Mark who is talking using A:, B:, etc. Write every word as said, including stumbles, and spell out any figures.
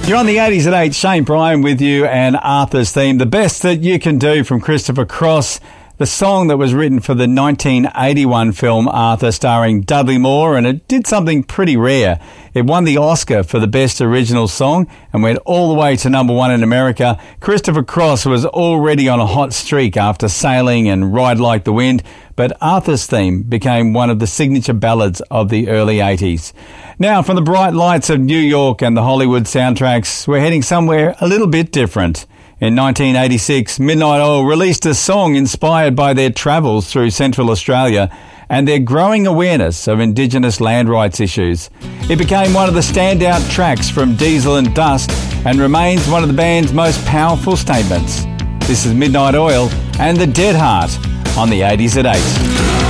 A: You're on the eighties at eight. Shane Bryan with you and Arthur's Theme. The best that you can do from Christopher Cross. The song that was written for the nineteen eighty-one film Arthur, starring Dudley Moore, and it did something pretty rare. It won the Oscar for the best original song and went all the way to number one in America. Christopher Cross was already on a hot streak after Sailing and Ride Like the Wind, but Arthur's Theme became one of the signature ballads of the early eighties. Now, from the bright lights of New York and the Hollywood soundtracks, we're heading somewhere a little bit different. In nineteen eighty-six, Midnight Oil released a song inspired by their travels through Central Australia and their growing awareness of Indigenous land rights issues. It became one of the standout tracks from Diesel and Dust and remains one of the band's most powerful statements. This is Midnight Oil and The Dead Heart on the eighties at eight.